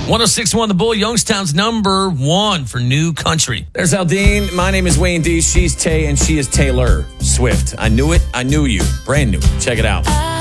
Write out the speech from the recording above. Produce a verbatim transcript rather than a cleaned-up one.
one oh six point one The Bull, Youngstown's number one for new country. There's Aldine. My name is Wayne D. She's Tay, and she is Taylor Swift. I knew it. I knew you. Brand new. Check it out.